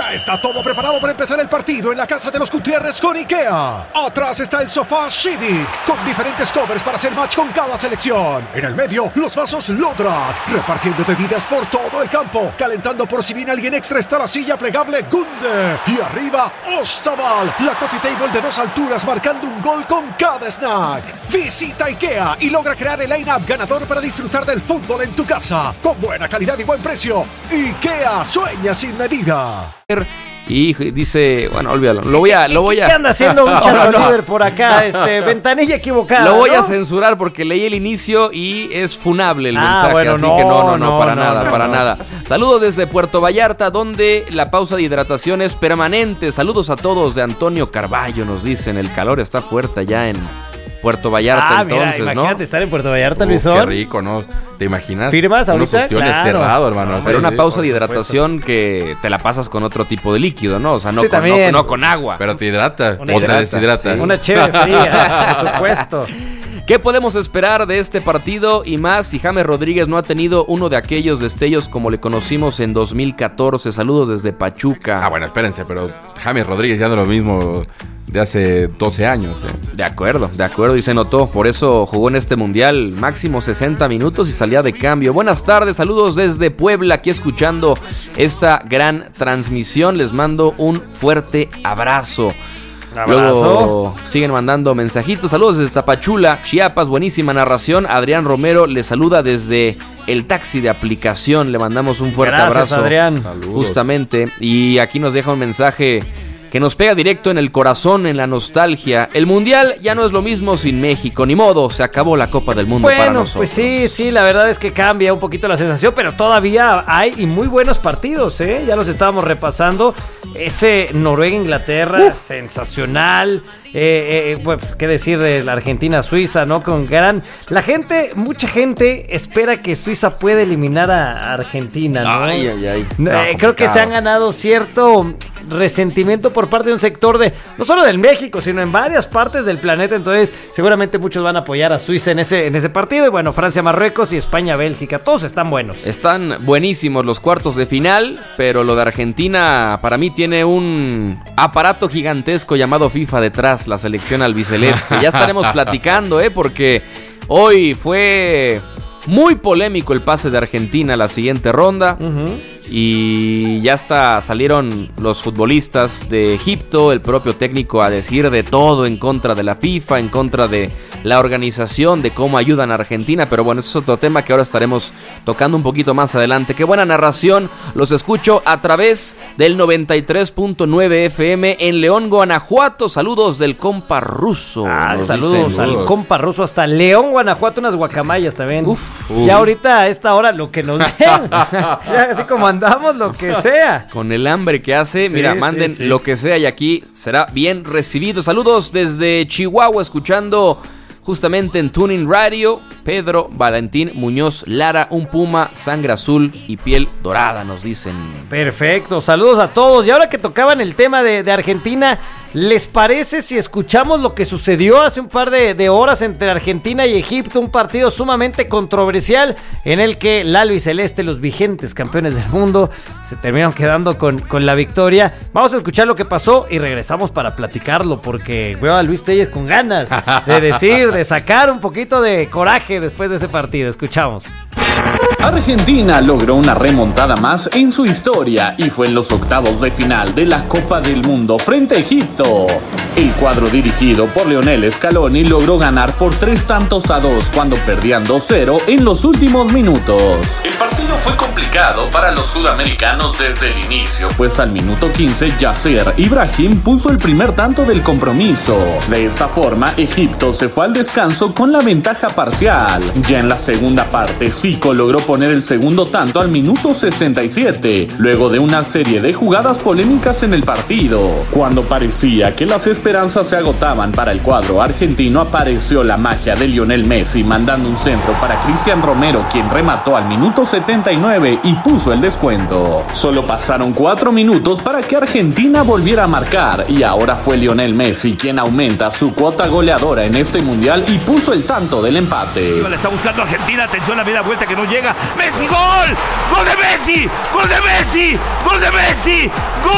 Ya está todo preparado para empezar el partido en la casa de los Gutiérrez con IKEA. Atrás está el sofá Civic, con diferentes covers para hacer match con cada selección. En el medio, los vasos Lodrat, repartiendo bebidas por todo el campo. Calentando por si viene alguien extra está la silla plegable Gunde. Y arriba, Ostaval, la coffee table de 2 alturas marcando un gol con cada snack. Visita IKEA y logra crear el line-up ganador para disfrutar del fútbol en tu casa. Con buena calidad y buen precio. IKEA, sueña sin medida. Y dice, bueno, olvídalo. Lo voy a. ¿Qué anda haciendo un chato líder por acá? Ventanilla equivocada. Lo voy a censurar porque leí el inicio y es funable el mensaje. Bueno, así que no, para nada. Saludos desde Puerto Vallarta, donde la pausa de hidratación es permanente. Saludos a todos de Antonio Carballo, nos dicen. El calor está fuerte allá en Puerto Vallarta, entonces, mira, ¿no? Imagínate estar en Puerto Vallarta, Luisón. Qué rico, ¿no? ¿Te imaginas? ¿Firmas ahorita? Unos ostiones cerrados, hermano. Pero una pausa de hidratación supuesto. Que te la pasas con otro tipo de líquido, ¿no? O sea, no con agua. Pero te hidrata o te deshidrata. Sí. Una cheve fría, por supuesto. ¿Qué podemos esperar de este partido y más si James Rodríguez no ha tenido uno de aquellos destellos como le conocimos en 2014? Saludos desde Pachuca. Bueno, espérense, pero James Rodríguez ya no es lo mismo de hace 12 años. De acuerdo, y se notó. Por eso jugó en este mundial máximo 60 minutos y salía de cambio. Buenas tardes, saludos desde Puebla, aquí escuchando esta gran transmisión. Les mando un fuerte abrazo. Luego siguen mandando mensajitos. Saludos desde Tapachula, Chiapas, buenísima narración. Adrián Romero le saluda desde el taxi de aplicación. Le mandamos un fuerte abrazo. Adrián. Saludos. Justamente. Y aquí nos deja un mensaje que nos pega directo en el corazón, en la nostalgia. El mundial ya no es lo mismo sin México. Ni modo, se acabó la Copa del Mundo para nosotros. Pues sí, la verdad es que cambia un poquito la sensación, pero todavía hay y muy buenos partidos, ¿eh? Ya los estábamos repasando. Ese Noruega-Inglaterra, sensacional. Pues, qué decir de la Argentina-Suiza, ¿no? Mucha gente espera que Suiza pueda eliminar a Argentina, ¿no? Ay. Creo que se han ganado cierto resentimiento por parte de un sector no solo del México, sino en varias partes del planeta. Entonces seguramente muchos van a apoyar a Suiza en ese partido. Y bueno, Francia-Marruecos y España-Bélgica, todos están buenos. Están buenísimos los cuartos de final, pero lo de Argentina para mí tiene un aparato gigantesco llamado FIFA detrás, la selección albiceleste. Ya estaremos platicando, porque hoy fue muy polémico el pase de Argentina a la siguiente ronda. Y ya salieron los futbolistas de Egipto, el propio técnico a decir de todo en contra de la FIFA, en contra de la organización, de cómo ayudan a Argentina. Pero bueno, eso es otro tema que ahora estaremos tocando un poquito más adelante. Qué buena narración, los escucho a través del 93.9 FM en León, Guanajuato. Saludos del compa ruso. Saludos al compa ruso hasta León, Guanajuato, unas guacamayas también. Ya ahorita a esta hora lo que nos den, ya así como andamos, lo que sea. Con el hambre que hace, mira, manden lo que sea y aquí será bien recibido. Saludos desde Chihuahua, escuchando justamente en Tuning Radio. Pedro Valentín Muñoz Lara, un puma, sangre azul y piel dorada, nos dicen. Perfecto, saludos a todos. Y ahora que tocaban el tema de Argentina, ¿les parece si escuchamos lo que sucedió hace un par de horas entre Argentina y Egipto? Un partido sumamente controversial en el que la albiceleste, los vigentes campeones del mundo, se terminaron quedando con la victoria. Vamos a escuchar lo que pasó y regresamos para platicarlo, porque veo a Luis Telles con ganas de sacar un poquito de coraje después de ese partido. Escuchamos. Argentina logró una remontada más en su historia y fue en los octavos de final de la Copa del Mundo frente a Egipto. El cuadro dirigido por Lionel Scaloni logró ganar por 3-2 cuando perdían 2-0 en los últimos minutos. El partido fue complicado para los sudamericanos desde el inicio, pues al minuto 15 Yasser Ibrahim puso el primer tanto del compromiso. De esta forma, Egipto se fue al descanso con la ventaja parcial. Ya en la segunda parte, Zico logró poner el segundo tanto al minuto 67, luego de una serie de jugadas polémicas en el partido. Cuando parecía que las esperanzas se agotaban para el cuadro argentino, apareció la magia de Lionel Messi mandando un centro para Cristian Romero, quien remató al minuto 79 y puso el descuento. Solo pasaron 4 minutos para que Argentina volviera a marcar y ahora fue Lionel Messi quien aumenta su cuota goleadora en este mundial y puso el tanto del empate. Le está buscando Argentina, atención, la media vuelta que no llega. ¡Messi, gol! ¡Gol de Messi! ¡Gol de Messi! ¡Gol de Messi! ¡Gol!